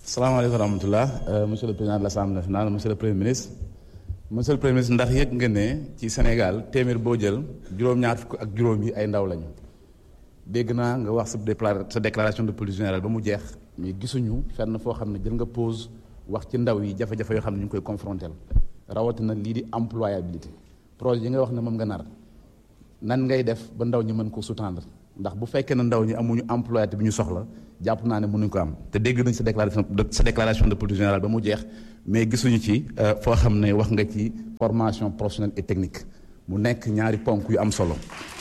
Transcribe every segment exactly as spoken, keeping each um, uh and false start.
salaamaaleykum wa rahmatulah monsieur le président de l'Assemblée nationale monsieur le premier ministre monsieur le premier ministre ndax yëg nga ne ci Sénégal téeméer boo jël juróom-ñaar fukk ak juróom yi ay ndaw lañu dégg naa nga wax sa déclaration sa déclaration de politique générale ba mu jeex mais gisuñu fenn foo xam ne jël nga pause wax ci ndaw yi jafe-jafe yoo xam ne ñu ngi koy confronter rawatina lii di employabilité projet yi nga wax ne moom nga nar nan ngay def ba ndaw ñi mën ko sous-tendre ndax bu fekkee ne ndaw ñi amuñu employabilité bi ñu soxla jàpp naa ne mënuñ ko am te dégg nañ sa déclaration sa déclaration de politique générale ba mu jeex mais gisuñu ci foo xam ne wax nga ci formation professionnelle et technique mu nekk ñaari ponk yu am solo.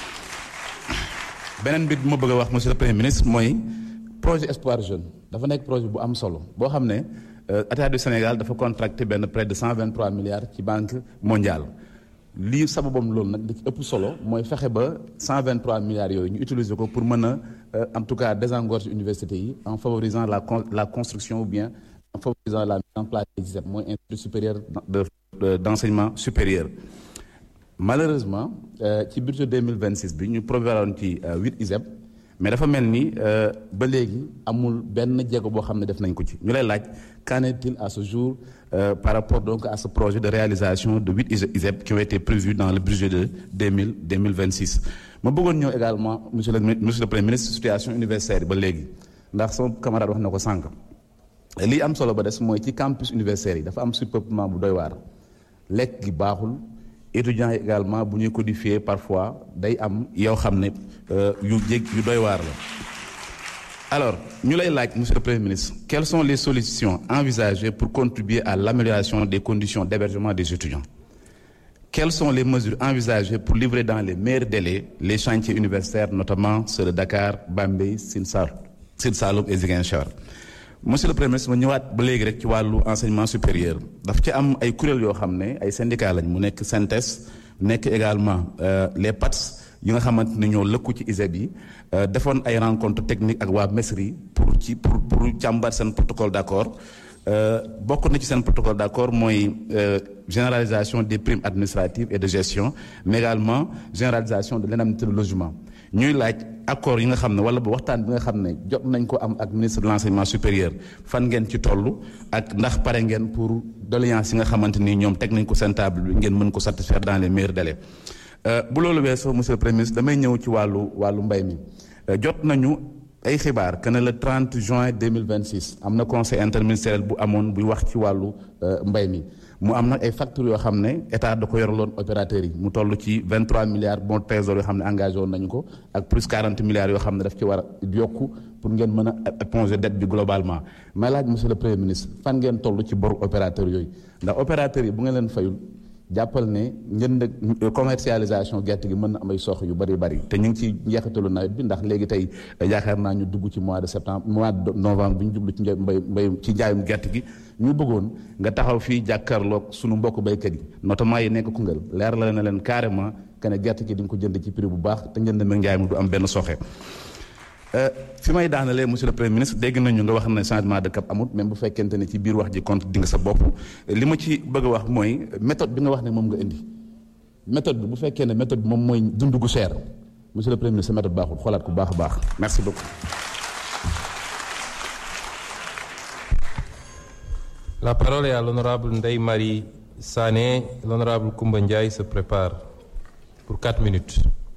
beneen bi ma bëgg a wax monsieur le premier ministre mooy projet Espoir Jeune dafa nekk projet bu am solo boo xam ne État du Sénégal dafa contracté benn près de cent vingt-trois milliards ci banque mondiale. lii sababam loolu nag li ci ëpp solo mooy fexe ba cent vingt-trois milliards yooyu ñu utiliser ko pour mën a en tout cas désengorger université yi en favorisant la la construction ou bien en favorisant la mise en place des I S E P mooy institut supérieur de d'enseignement supérieur. malheureusement ci budget deux mille vingt-six bi ñu prévoir ci huit I S E P mais dafa mel ni ba léegi amul benn jéego boo xam ne def nañ ko ci ñu lay laaj qu'en est-il à ce jour euh, par rapport donc à ce projet de réalisation de huit I S E P qui ont été prévus dans le budget de deux mille vingt-six. ma bëggoon ñëw également monsieur le monsieur le premier ministre situation universitaire yi ba léegi ndax sama camarade wax na ko sànq lii am solo ba des mooy ci campus universitaire yi dafa am surpeuplement bu doy waar lekk gi baaxul. étudiants yi également bu ñuy codifier parfois day am yoo xam ne yu jég yu doy waar la alors ñu lay laaj monsieur le premier ministre quelles sont les solutions envisagées pour contribuer à l'amélioration des conditions d'hébergement des étudiants quelles sont les mesures envisagées pour livrer dans les meilleurs délais les chantiers universitaires notamment ceux de Dakar Bambey Sine Saloum et Ziguinchor monsieur le premier ministre ma ñëwaat ba léegi rek ci wàllu enseignement supérieur daf ci am ay kuréel yoo xam ne ay syndicats lañ mu nekk SYNTES nekk également les P A T S yi nga xamante ne ñoo lëkku ci I S E P yi defoon ay rencontre technique ak waa MESRI pour ci pour pour càmbar seen protocole d'accord bokk na ci seen protocole d'accord mooy généralisation des primes administratives et de gestion mais également généralisation de l'indemnité de logement ñuy laaj accord yi nga xam ne wala ba waxtaan bi nga xam ne jot nañ ko am ak ministre de l'enseignement supérieur fan ngeen ci toll ak ndax pare ngeen pour doléance yi nga xamante ni ñoom teg nañ ko seen table bi ngeen mën ko satisfaire dans les meilleurs délais. bu loolu weesoo monsieur le premier ministre damay ñëw ci wàllu wàllu mbay mi jot nañu ay xibaar que ne le trente juin deux mille vingt-six am na conseil interministériel bu amoon buy wax ci wàllu mbay mi. mu am nag ay factures yoo xam ne état da ko yoraloon opérateurs yi mu toll ci vingt-trois milliards bon trésor yoo xam ne engagé woon nañu ko ak plus quarante milliards yoo xam ne daf ci war a yokku pour ngeen mën a éponger dette bi globalement may laaj monsieur le premier ministre fan ngeen toll ci boru opérateurs yooyu ndax opérateurs yi bu ngeen leen fayul jàppal ne njënd commercialisation gerte gi mën na am ay sox yu bari bari te ñu ngi ci njeexitalu nawet bi ndax léegi tey yaakaar naa ñu dugg ci mois de septembre mois de novembre bi ñu jublu ci mbay mbay ci njaayum gerte gi ñu bëggoon nga taxaw fii jàkkaarloog sunu mbokk baykat yi notamment yi nekk Koungheul leer la na leen carrément que ne gerte gi di nga ko jënd ci prix bu baax te njënd mi njaay mi du am benn soxe. fi may daanalee monsieur le premier ministre dégg nañu nga wax ne changement de cap amut même bu fekkente ne ci biir wax ji compte di nga sa bopp li ma ci bëgg a wax mooy méthode bi nga wax ne moom nga indi méthode bi bu fekkee ne méthode bi moom mooy dund gu cher monsieur le premier ministre sa méthode baaxul xoolaat ko baax a baax merci beaucoup. La parole est à l'honorable Ndeye Marie Sané. L'honorable Koumba Ndiaye se prépare pour quatre minutes.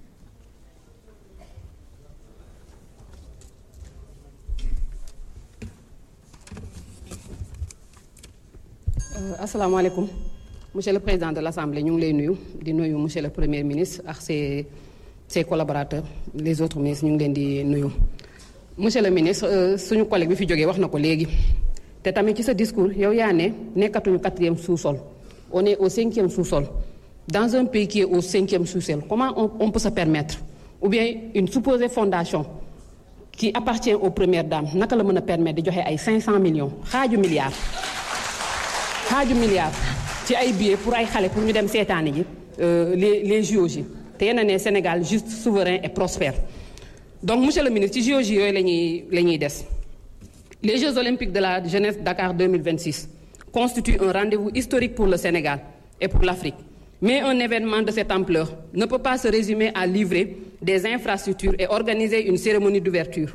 asalaamaaleykum monsieur le président de l'Assemblée ñu ngi lay nuyu di nuyu monsieur le premier ministre ak ses ses collaborateurs les autres ministres ñu ngi leen di nuyu. monsieur le ministre suñu collègue bi fi jógee wax na ko léegi te tamit ci sa discours yow yaa ne nekkatuñu quatrième sous-sol on est au cinquième sous-sol dans un pays qui est au cinquième sous-sol comment on, on peut se permettre ou bien une supposée fondation qui appartient aux premières dames naka la mën a permettre di joxe ay cinq cents millions xaaju milliards. xaaju milliard ci ay billets pour ay xale pour ñu dem seetaani ji les les J O J te yéen a ne Sénégal juste souverain et prospère donc monsieur le ministre ci J O J yooyu la ñuy la ñuy des les Jeux olympiques de la jeunesse Dakar deux mille vingt-six constituent un rendez-vous historique pour le Sénégal et pour l'Afrique mais un événement de cette ampleur ne peut pas se résumer à livrer des infrastructures et organiser une cérémonie d'ouverture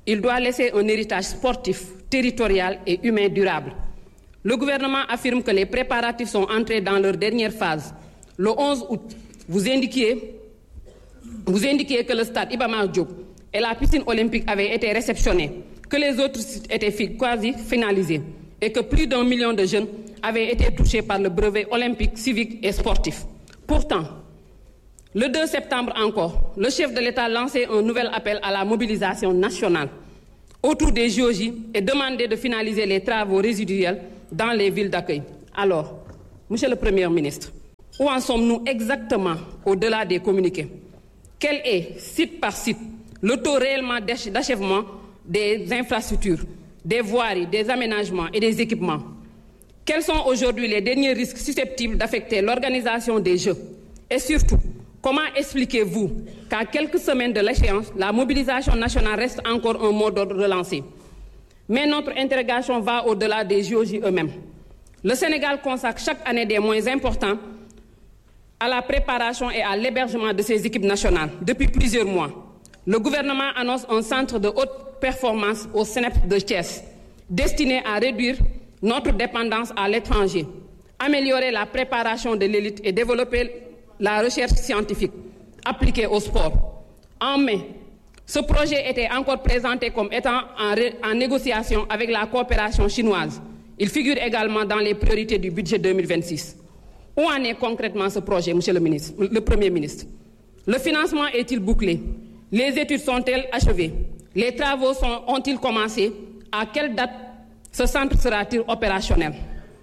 Il doit laisser un héritage sportif, territorial et humain durable. Le gouvernement affirme que les préparatifs sont entrés dans leur dernière phase. Le onze août, vous indiquiez, vous indiquiez que le stade Iba Mar Diop et la piscine olympique avaient été réceptionnés, que les autres sites étaient quasi finalisés et que plus d'un million de jeunes avaient été touchés par le brevet olympique, civique et sportif. Pourtant, le deux septembre encore, le chef de l'État lançait un nouvel appel à la mobilisation nationale autour des J O J et demandait de finaliser les travaux résiduels dans les villes d'accueil. Alors, Monsieur le Premier ministre, où en sommes-nous exactement au-delà des communiqués? Quel est, site par site, le taux réellement d'achèvement des infrastructures, des voiries, des aménagements et des équipements? Quels sont aujourd'hui les derniers risques susceptibles d'affecter l'organisation des Jeux? Et surtout, comment expliquez-vous qu'à quelques semaines de l'échéance, la mobilisation nationale reste encore un mot d'ordre relancé? Mais notre interrogation va au-delà des J O J eux-mêmes. Le Sénégal consacre chaque année des moyens importants à la préparation et à l'hébergement de ses équipes nationales depuis plusieurs mois. Le gouvernement annonce un centre de haute performance au C N E P de Thiès, destiné à réduire notre dépendance à l'étranger, améliorer la préparation de l'élite et développer la recherche scientifique appliquée au sport. En mai, ce projet était encore présenté comme étant en, ré, en négociation avec la coopération chinoise. Il figure également dans les priorités du budget deux mille vingt-six. Où en est concrètement ce projet, Monsieur le ministre, le Premier ministre? Le financement est-il bouclé? Les études sont-elles achevées? Les travaux sont, ont-ils commencé? À quelle date ce centre sera-t-il opérationnel?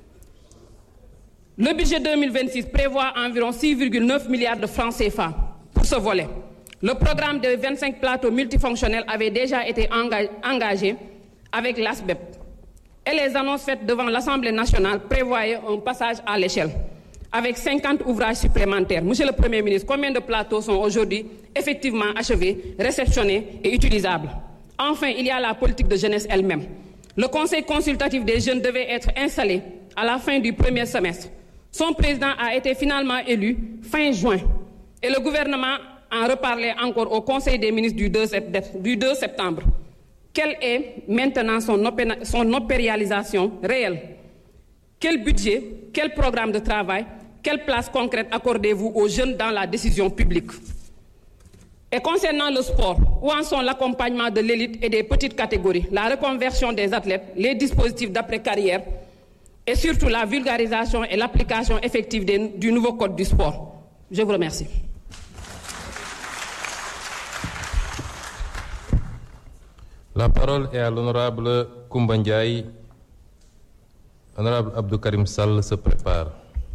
Le budget deux mille vingt-six prévoit environ six virgule neuf milliards de francs C F A pour ce volet. Le programme de vingt-cinq plateaux multifonctionnels avait déjà été engagé avec l'A S B E P. Et les annonces faites devant l'Assemblée nationale prévoyaient un passage à l'échelle, avec cinquante ouvrages supplémentaires. Monsieur le Premier ministre, combien de plateaux sont aujourd'hui effectivement achevés, réceptionnés et utilisables? Enfin, il y a la politique de jeunesse elle-même. Le Conseil consultatif des jeunes devait être installé à la fin du premier semestre. Son président a été finalement élu fin juin. Et le gouvernement en reparlait encore au Conseil des ministres du deux septembre. Quelle est maintenant son, opé- son opéralisation réelle? Quel budget, quel programme de travail, quelle place concrète accordez-vous aux jeunes dans la décision publique? Et concernant le sport, où en sont l'accompagnement de l'élite et des petites catégories, la reconversion des athlètes, les dispositifs d'après-carrière et surtout la vulgarisation et l'application effective des, du nouveau code du sport? Je vous remercie. La parole est à l'honorable Koumba Ndiaye. Honorable Abdou Karim Sall se prépare.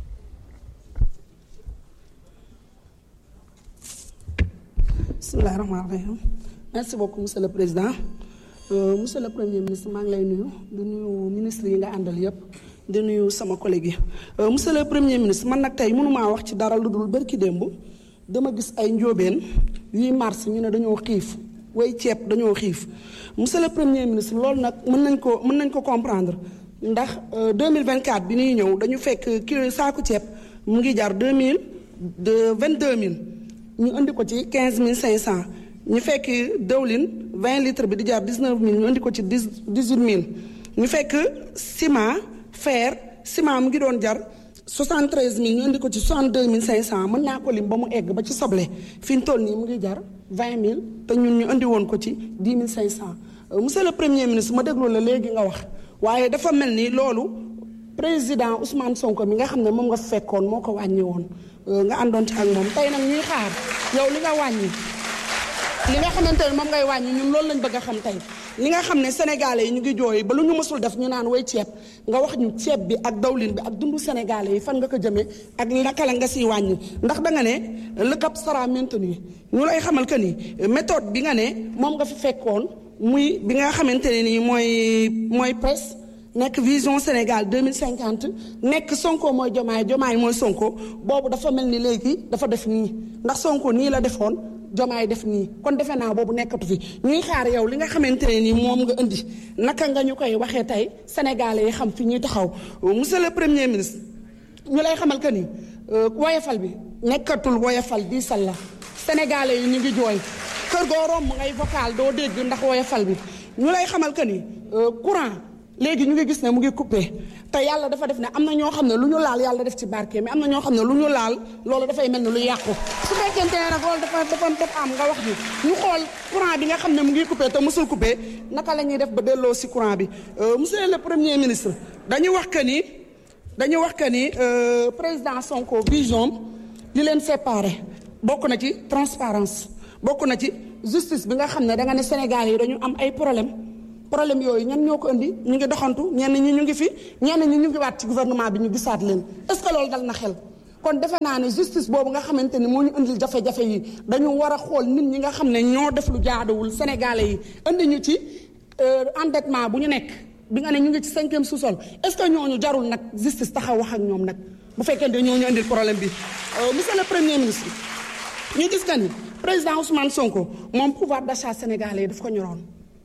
Bismillahirrahmanirrahim. Merci beaucoup, Monsieur le Président. Euh, Monsieur le Premier ministre, maa ngi lay nuyu di nuyu ministre yi nga àndal yépp di nuyu sama collègue yi. Euh, Monsieur le Premier ministre, man nag tey mënumaa wax ci dara lu dul bërki démb dama gis ay njóobeen huit mars ñu ne dañoo xiif way ceeb dañoo xiif. Monsieur le Premier ministre, loolu nag mën nañ ko mën nañ ko comprendre ndax deux mille vingt-quatre bi ñuy ñëw dañu fekk kilo saaku ceeb mu ngi jar deux mille de vingt-deux mille ñu indi ko ci quinze mille cinq cents ñu fekk dëwlin vingt litres bi di jar dix-neuf mille ñu indi ko ci dix dix-huit mille ñu fekk ciment fer ciment mu ngi doon jar soixante-treize mille ñu indi ko ci soixante-deux mille cinq cents mën naa ko lim ba mu egg ba ci soble fi ñu toll nii mu ngi jar vingt mille te ñun ñu indi woon ko ci dix mille cinq cents. Monsieur le Premier ministre, ma déglu la léegi nga wax waaye dafa mel ni loolu président Ousmane Sonko mi nga xam ne moom nga fekkoon moo ko wàññi woon nga àndoon ci ak moom tey nag ñuy xaar yow li nga wàññi li nga xamante ne moom ngay wàññi ñun loolu lañ bëgg a xam tey li nga xam ne sénégalais yi ñu ngi jooy ba lu ñu mësul def ñu naan way ceeb nga wax ñu ceeb bi ak dawlin bi ak dundu sénégalais yi fan nga ko jëmee ak naka la nga siy wàññi ndax da nga ne le cap sera maintenu ñu lay xamal que ni méthode bi nga ne moom nga fi fekkoon muy bi nga xamante ne nii mooy mooy presse nekk vision Sénégal deux mille cinquante nekk Sonko mooy Jomaay Jomaay mooy Sonko boobu dafa mel ni léegi dafa def nii ndax Sonko nii la defoon Jomaay def nii kon defe naa boobu nekkatu fi ñuy xaar yow li nga xamante ne nii moom nga indi naka nga ñu koy waxee tey sénégalais yi xam fi ñuy taxaw. Monsieur le Premier ministre, ñu lay xamal que ni woyofal bi nekkatul woyofal diisal la sénégalais yi ñu ngi jooy kër goo romb ngay vocal doo dégg ndax woyofal bi ñu lay xamal que ni courant léegi ñu ngi gis ne mu ngi coupé te yàlla dafa def ne am na ñoo xam ne lu ñu laal yàlla def ci barke mais am na ñoo xam ne lu ñu laal loolu dafay mel ne lu yàqu su fekkente ne rek loolu dafa dafa dafa am nga wax ni ñu xool courant bi nga xam ne mu ngi coupé te mësul coupé naka la ñuy def ba delloo si courant bi monsieur le premier ministre dañu wax que ni dañu wax que ni président Sonko vision li leen séparé bokk na ci transparence bokk na ci justice bi nga xam ne da nga ne Sénégal yi dañu am ay problème problème yooyu ñan ñoo ko indi ñu ngi doxantu ñenn ñi ñu ngi fi ñenn ñi ñu ngi waat ci gouvernement bi ñu gisaat leen est-ce que loolu dal na xel kon defe naa ne justice boobu nga xamante ni moo ñu indil jafe-jafe yi dañu war a xool nit ñi nga xam ne ñoo def lu jaaduwul sénégalais yi indi ñu ci endettement bu ñu nekk bi nga ne ñu ngi ci cinquième sous-sol est-ce que ñooñu jarul nag justice taxaw wax ak ñoom nag bu fekkente ñoo ñu indil problème bi monsieur le premier ministre ñu gis que ni président Ousmane Sonko moom pouvoir d'achat sénégalais yi daf ko ñoroon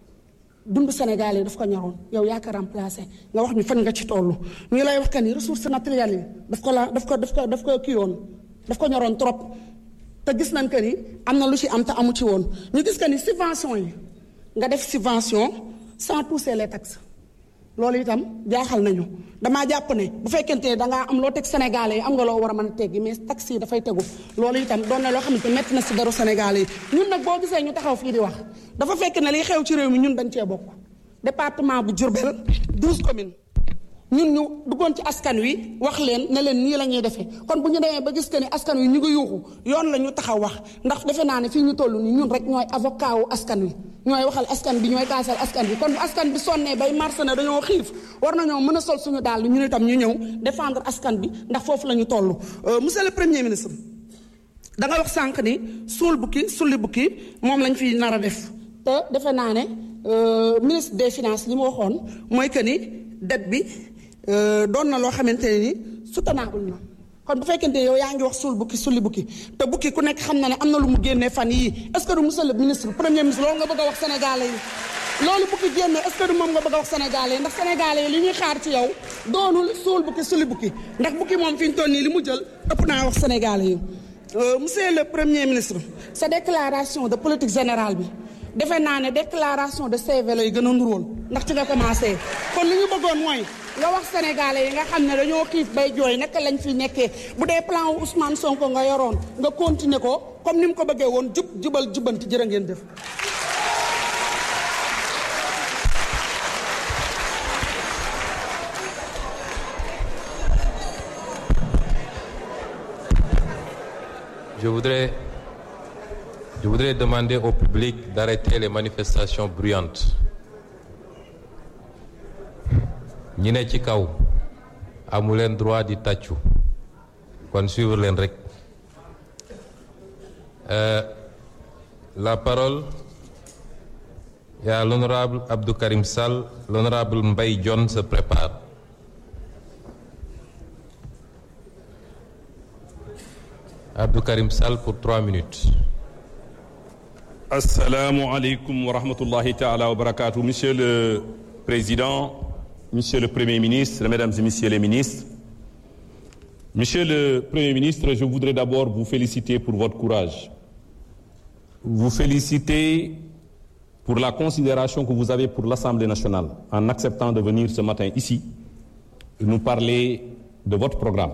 dund sénégalais yi daf ko ñoroon yow yaa ko remplacé nga wax ñu fan nga ci toll ñu lay wax que ni ressources naturelles yi daf ko la daf ko daf ko daf ko kii woon daf ko ñoroon trop te gis nañ que ni am na lu ci am te amu ci woon ñu gis que ni subvention yi nga def subvention sans toucher les taxes loolu itam jaaxal nañu damaa jàpp ne bu fekkente ne dangaa am loo teg sénégalais yi am nga loo war a mën a teggi mais taxes yi dafay tegu loolu itam doon na loo xamante métti na si daru sénégalais yi ñun nag boo gisee ñu taxaw fii di wax dafa fekk ne liy xew ci réew mi ñun dañ cee bokk département bu Diourbel douze communes ñun ñu duggoon ci askan wi wax leen ne leen nii la ñuy defee kon bu ñu demee ba gis que ni askan wi ñu ngi yuuxu yoon la ñu taxaw wax ndax defe naa ne fii ñu toll nii ñun rek ñooy avocat wu askan wi ñooy waxal askan bi ñooy kaasal askan bi kon bu askan bi sonnee bay marché na dañoo xiif war nañoo mën a sol suñu daal ñun itam ñu ñëw défendre askan bi ndax foofu la ñu toll. monsieur le premier ministre da nga wax sànq ni suul bukki sulli bukki moom lañ fi nar a def te defe naa ne ministre des finances li mu waxoon mooy que ni dette bi. doon na loo xamante ne ni soutenable na kon bu fekkente ne yow yaa ngi wax suul bukki sulli bukki te bukki ku nekk xam na ne am na lu mu génnee fan yii est-ce que du monsieur le ministre premier ministre loolu nga bëgg a wax sénégalais yi loolu bukki génnee est-ce que du moom nga bëgg a wax sénégalais yi ndax sénégalais yi li ñuy xaar ci yow doonul suul bukki sulli bukki ndax bukki moom fi ñu toll nii li mu jël ëpp naa wax sénégalais yi monsieur le premier ministre sa déclaration de politique générale bi defe naa ne déclaration de C V lay gën a nuróol ndax ci nga commencé kon li ñu bëggoon mooy nga wax sénégalais yi nga xam ne dañoo xiif bay jooy naka lañ fi nekkee bu dee plan wu Ousmane Sonko nga yoroon nga continuer ko comme ni mu ko bëggee woon jub jubal jubanti jërë ngeen def. Je voudrais, je voudrais demander au public d'arrêter les manifestations bruyantes. ñi ne ci kaw amu leen droit di tàccu kon suivre leen rek euh, la parole est à l'honorable Abdou Karim Sall. L'honorable Mbaye John se prépare. Abdou Karim Sall pour trois minutes. Assalamu alaikum wa rahmatullahi ta'ala wa barakatuh. Monsieur le Président, Monsieur le Premier ministre, Mesdames et Messieurs les ministres, Monsieur le Premier ministre, je voudrais d'abord vous féliciter pour votre courage. Vous féliciter pour la considération que vous avez pour l'Assemblée nationale en acceptant de venir ce matin ici nous parler de votre programme.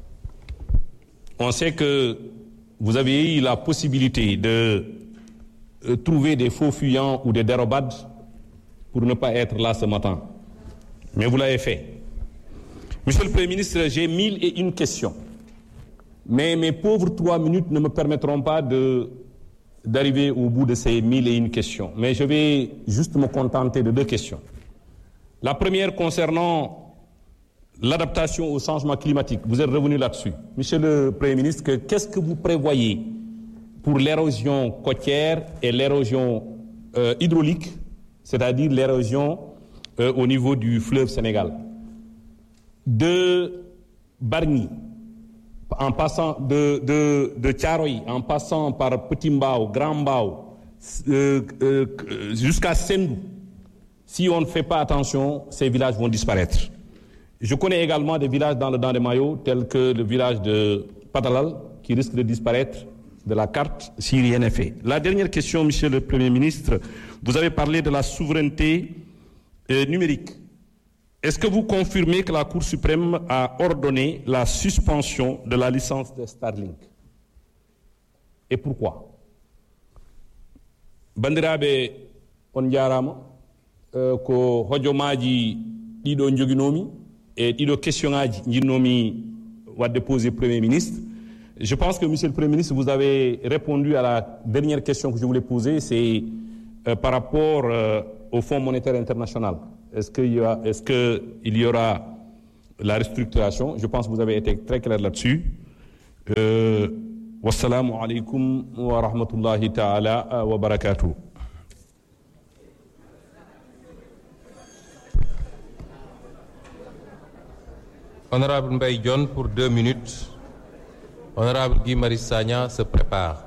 On sait que vous avez eu la possibilité de trouver des faux fuyants ou des dérobades pour ne pas être là ce matin. Mais vous l'avez fait. Monsieur le Premier ministre, j'ai mille et une questions. Mais mes pauvres trois minutes ne me permettront pas de, d'arriver au bout de ces mille et une questions. Mais je vais juste me contenter de deux questions. La première concernant l'adaptation au changement climatique. Vous êtes revenu là-dessus. Monsieur le Premier ministre, que, qu'est-ce que vous prévoyez pour l'érosion côtière et l'érosion euh, hydraulique, c'est-à-dire l'érosion euh, au niveau du fleuve Sénégal? De Bargny, en passant de, de, de Thiaroye, en passant par Petit Mbao, Grand Mbao, euh, euh, jusqu'à Sendou. Si on ne fait pas attention, ces villages vont disparaître. Je connais également des villages dans le Dans des Maillots, tels que le village de Padalal, qui risque de disparaître de la carte si rien n'est fait. La dernière question, Monsieur le Premier ministre, vous avez parlé de la souveraineté euh, numérique. Est-ce que vous confirmez que la Cour suprême a ordonné la suspension de la licence de Starlink? Et pourquoi? Bandiraɓe on jarama ko hojomaji ɗiɗo joginomi e ɗiɗo question ngaji jinnomi wadde poser Premier ministre. Je pense que, Monsieur le Premier ministre, vous avez répondu à la dernière question que je voulais poser, c'est euh, par rapport euh, au Fonds monétaire international. Est-ce qu'il y a, est-ce que il y aura la restructuration? Je pense que vous avez été très clair là-dessus. Euh, wassalamu alaikum wa rahmatullahi ta'ala wa barakatuh. Honorable Mbaye Dione pour deux minutes. Honorable Guy Marius Sagna se prépare.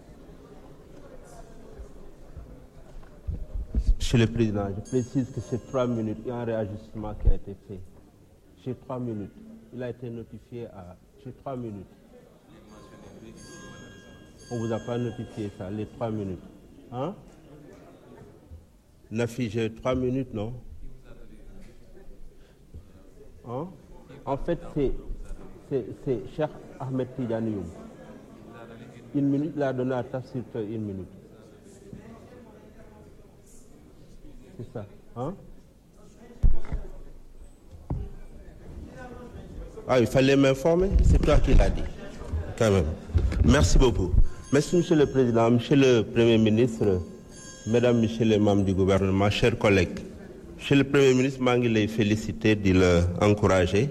Monsieur le Président, je précise que c'est trois minutes. Il y a un réajustement qui a été fait. J'ai trois minutes. Il a été notifié à... J'ai trois minutes. On ne vous a pas notifié ça, les trois minutes. Hein? Nafi, j'ai trois minutes, non? Hein? En fait, c'est... C'est Cheikh Ahmed Tidiane Youm. Une minute, il a donné à Tafsir une minute. C'est ça. Hein? Ah, il fallait m'informer. C'est toi qui l'as dit. Quand même. Merci beaucoup. Merci, Monsieur le Président, Monsieur le Premier ministre, Mesdames, Messieurs les membres du gouvernement, chers collègues. Monsieur le Premier ministre, je voulais les féliciter, de l'encourager.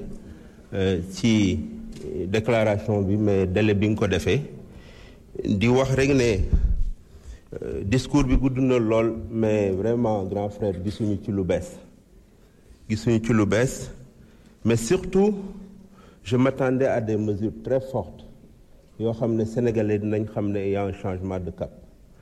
ci déclaration bi mais délai bi nga ko defee di wax rek ne discours bi gudd na lool mais vraiment grand frère gisuñu ci lu bees gisuñu ci lu bees mais surtout je m'attendais à des mesures très fortes yoo xam ne sénégalais dinañ xam ne il y a un changement de cap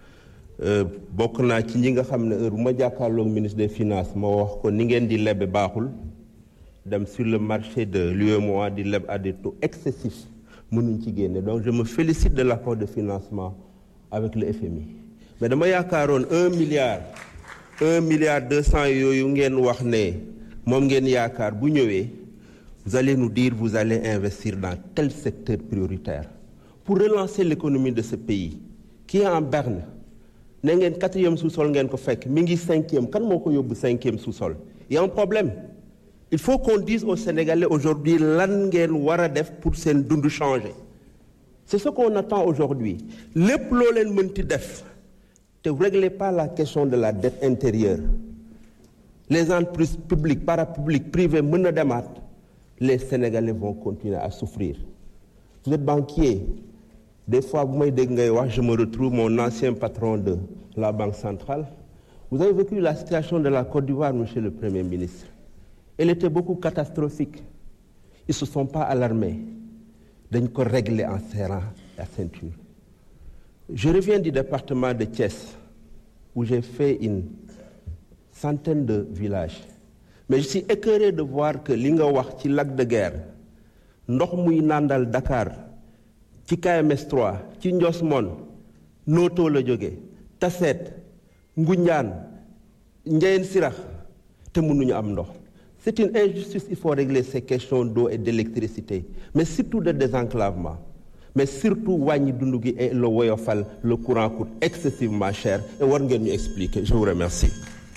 bokk naa ci ñi nga xam ne heure bu ma jàkkaarloog ministre des finances ma wax ko ni ngeen di lebe baaxul dem sur le marché de l'U E M O A di leb à des taux excessifs mënuñ ci génne donc je me félicite de l'accord de financement avec le F M I mais dama yaakaaroon un milliard un milliard deux cent yooyu ngeen wax ne moom ngeen yaakaar bu ñëwee vous allez nous dire vous allez investir dans tel secteur prioritaire pour relancer l'économie de ce pays qui est en berne ne ngeen quatrième sous-sol ngeen ko fekk mi ngi cinquième kan moo ko yóbbu cinquième sous-sol il y a un problème. Il faut qu'on dise aux Sénégalais aujourd'hui lan ngeen war a def pour seen dund changer. C'est ce qu'on attend aujourd'hui. Lépp loo leen mënti def te vous réglez pas la question de la dette intérieure. Les entreprises publiques, parapubliques, privées mën na demaat, les Sénégalais vont continuer à souffrir. Vous êtes banquier. Des fois, bu may dégg ngay wax, je me retrouve mon ancien patron de la Banque centrale. Vous avez vécu la situation de la Côte d'Ivoire, Monsieur le Premier ministre. Elle était beaucoup catastrophique. Ils ne se sont pas alarmés. Dañ ko régler en serrant la ceinture. Je reviens du département de Thiès, où j'ai fait une centaine de villages. Mais je suis écœuré de voir que li nga wax ci lac de Guiers, ndox muy nandal Dakar, ci K M S trois, ci Ndiosmone, Noto la jóge, Tasset, Ngoundiane, Ndiéyène Sirakh, te mënuñu am ndox. C'est une injustice, il faut régler ces questions d'eau et d'électricité, mais surtout de désenclavement. Mais surtout, wàññi dundu gi et le woyofal, le courant coûte excessivement cher. Et war ngeen ñu expliquer. Je vous remercie.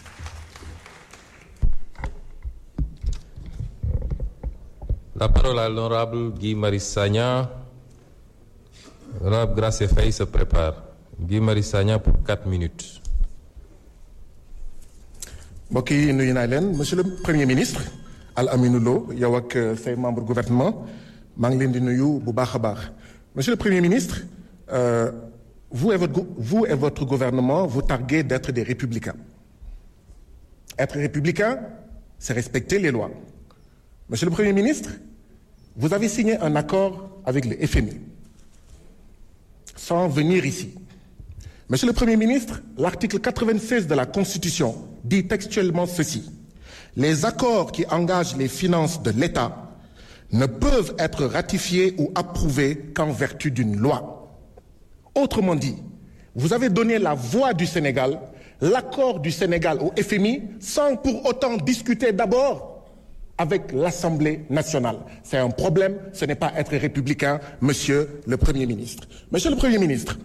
La parole à l'honorable Guy Marius Sagna. L'honorable Gracie Faye se prépare. Guy Marius Sagna pour quatre minutes. mbokk yi nuyu naa leen monsieur le premier ministre Al Aminou Lo yow ak say membres gouvernement maa ngi leen di nuyu bu baax a baax monsieur le premier ministre euh, vous et votre vous et votre gouvernement vous targuez d'être des républicains. Être républicain, c'est respecter les lois. Monsieur le premier ministre, vous avez signé un accord avec le F M I sans venir ici. Monsieur le Premier ministre, l'article quatre-vingt-seize de la Constitution dit textuellement ceci: les accords qui engagent les finances de l'État ne peuvent être ratifiés ou approuvés qu'en vertu d'une loi. Autrement dit, vous avez donné la voix du Sénégal, l'accord du Sénégal au F M I, sans pour autant discuter d'abord avec l'Assemblée nationale. C'est un problème, ce n'est pas être républicain, Monsieur le Premier ministre. Monsieur le Premier ministre,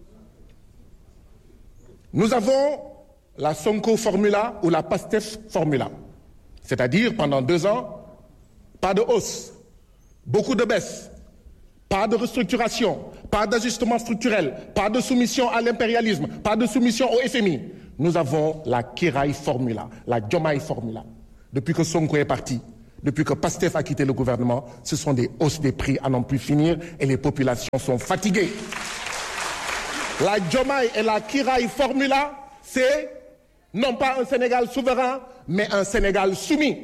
nous avons la Sonko Formula ou la PASTEF Formula. C'est-à-dire, pendant deux ans, pas de hausse, beaucoup de baisse, pas de restructuration, pas d'ajustement structurel, pas de soumission à l'impérialisme, pas de soumission au F M I. Nous avons la Kiraï Formula, la Diomaye Formula. Depuis que Sonko est parti, depuis que PASTEF a quitté le gouvernement, ce sont des hausses des prix à n'en plus finir et les populations sont fatiguées. La Diomaye et la Kiraï Formula, c'est non pas un Sénégal souverain, mais un Sénégal soumis.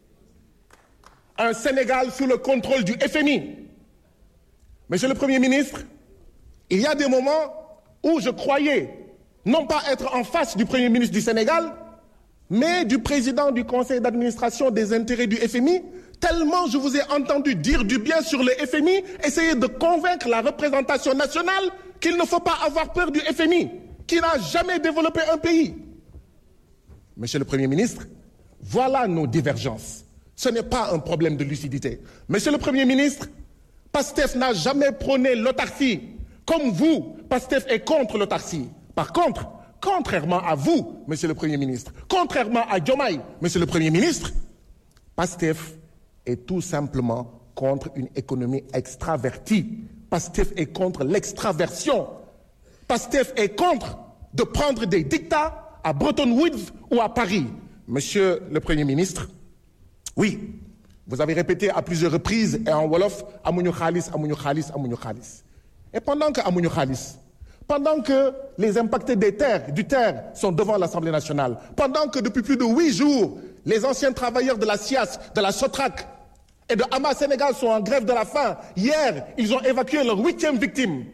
Un Sénégal sous le contrôle du F M I. Monsieur le Premier ministre, il y a des moments où je croyais non pas être en face du Premier ministre du Sénégal, mais du président du conseil d'administration des intérêts du F M I, tellement je vous ai entendu dire du bien sur le F M I, essayer de convaincre la représentation nationale qu'il ne faut pas avoir peur du F M I, qui n'a jamais développé un pays. Monsieur le Premier ministre, voilà nos divergences. Ce n'est pas un problème de lucidité. Monsieur le Premier ministre, PASTEF n'a jamais prôné l'autarcie. Comme vous, PASTEF est contre l'autarcie. Par contre, contrairement à vous, Monsieur le Premier ministre, contrairement à Diomaye, Monsieur le Premier ministre, PASTEF est tout simplement contre une économie extravertie. PASTEF est contre l'extraversion. PASTEF est contre de prendre des dictats à Bretton Woods ou à Paris. Monsieur le Premier ministre, oui, vous avez répété à plusieurs reprises et en Wolof, amuñu khalis, amuñu khalis, amuñu khalis. Et pendant que amuñu khalis, pendant que les impactés des terres, du terre sont devant l'Assemblée nationale, pendant que depuis plus de huit jours, les anciens travailleurs de la S I A S, de la SOTRAC et de Hama Sénégal sont en grève de la faim, hier, ils ont évacué leur huitième victime.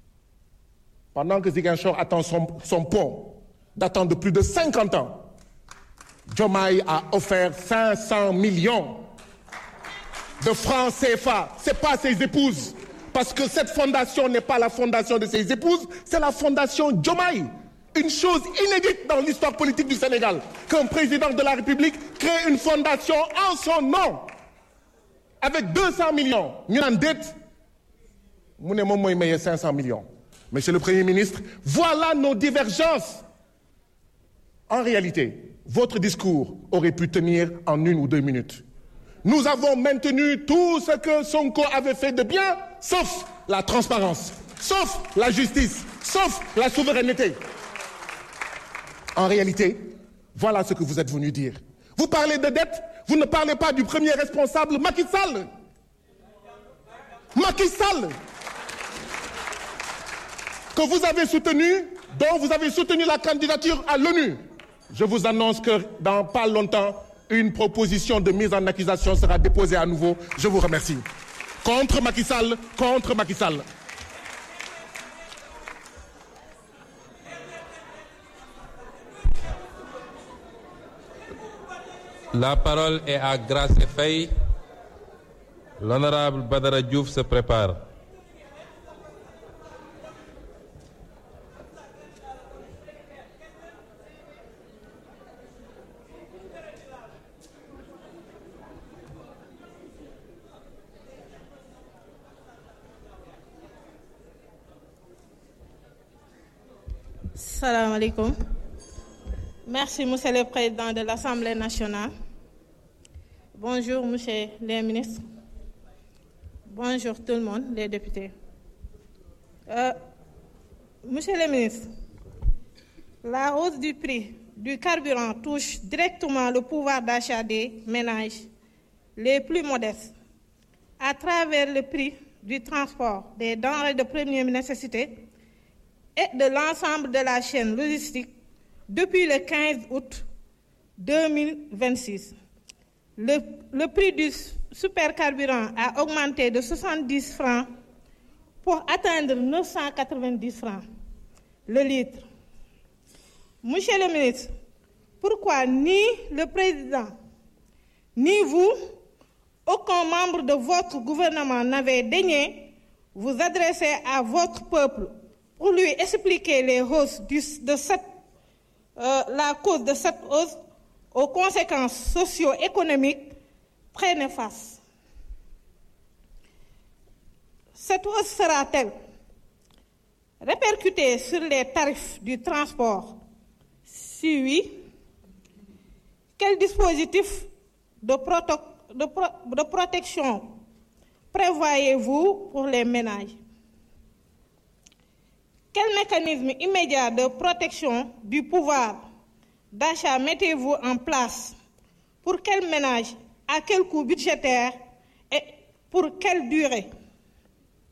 Pendant que Ziguinchor attend son, son pont, datant de plus de cinquante ans, Diomaye a offert cinq cents millions de francs C F A. Ce n'est pas ses épouses. Parce que cette fondation n'est pas la fondation de ses épouses, c'est la fondation Diomaye. Une chose inédite dans l'histoire politique du Sénégal, qu'un président de la République crée une fondation en son nom, avec deux cents millions. Nous en dette, nous avons cinq cents millions. Monsieur le Premier ministre, voilà nos divergences. En réalité, votre discours aurait pu tenir en une ou deux minutes. Nous avons maintenu tout ce que Sonko avait fait de bien, sauf la transparence, sauf la justice, sauf la souveraineté. En réalité, voilà ce que vous êtes venu dire. Vous parlez de dette, vous ne parlez pas du premier responsable, Macky Sall. Macky Sall, que vous avez soutenu, dont vous avez soutenu la candidature à l'ONU. Je vous annonce que dans pas longtemps, une proposition de mise en accusation sera déposée à nouveau. Je vous remercie. Contre Macky Sall, contre Macky Sall. La parole est à Grace Faye. L'honorable Badara Diouf se prépare. Salam alaikum. Merci, Monsieur le Président de l'Assemblée nationale. Bonjour, Monsieur les ministres. Bonjour tout le monde, les députés. Euh, monsieur le ministre, la hausse du prix du carburant touche directement le pouvoir d'achat des ménages les plus modestes à travers le prix du transport des denrées de première nécessité et de l'ensemble de la chaîne logistique depuis le quinze août deux mille vingt-six. Le, le prix du supercarburant a augmenté de soixante-dix francs pour atteindre neuf cent quatre-vingt-dix francs le litre. Monsieur le ministre, pourquoi ni le président, ni vous, aucun membre de votre gouvernement n'avait daigné vous adresser à votre peuple pour lui expliquer les hausses du, de cette, euh, la cause de cette hausse aux conséquences socio-économiques très néfastes. Cette hausse sera-t-elle répercutée sur les tarifs du transport? Si oui, quel dispositif de, proto- de, pro- de protection prévoyez-vous pour les ménages? Quel mécanisme immédiat de protection du pouvoir d'achat mettez-vous en place? Pour quel ménage? À quel coût budgétaire? Et pour quelle durée?